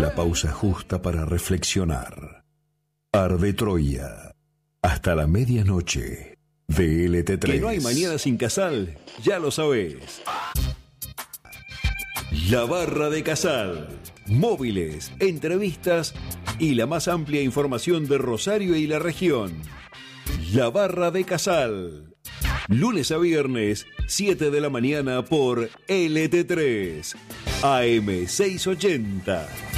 La pausa justa para reflexionar. Arde Troya. Hasta la medianoche. DLT3. Que no hay mañana sin Casal, ya lo sabés. La Barra de Casal. Móviles, entrevistas y la más amplia información de Rosario y la región. La Barra de Casal. Lunes a viernes, 7 de la mañana por LT3, AM 680.